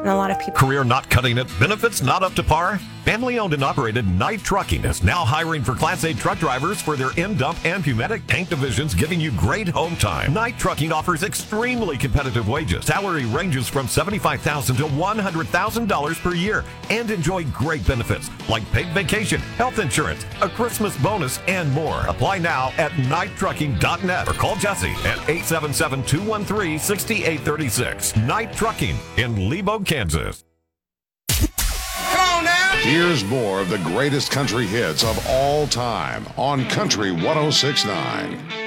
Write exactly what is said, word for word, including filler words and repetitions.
and a lot of people. Career not cutting it, benefits not up to par? Family owned and operated Knight Trucking is now hiring for Class A truck drivers for their in-dump and Pneumatic tank divisions, giving you great home time. Knight Trucking offers extremely competitive wages. Salary ranges from seventy-five thousand dollars to one hundred thousand dollars per year, and enjoy great benefits like paid vacation, health insurance, a Christmas bonus, and more. Apply now at knight trucking dot net or call Jesse at eight seven seven, two one three, six eight three six. Knight Trucking in Lebo, Kansas. Here's more of the greatest country hits of all time on Country one oh six point nine.